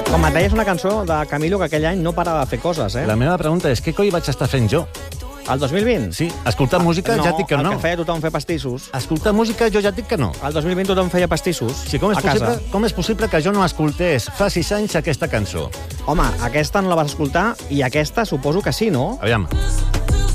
Com et deia, és una cançó de Camilo que aquell any no parava de fer coses, eh? La meva pregunta és, què coi vaig estar fent jo? El 2020? Sí, escoltar música ja et dic que no. El que feia tothom fer pastissos. Escoltar música jo ja et dic que no. El 2020 tothom feia pastissos Sí, com és a possible que jo no escoltés fa 6 anys aquesta cançó? Home, aquesta no la vas escoltar i aquesta suposo que sí, no? Aviam.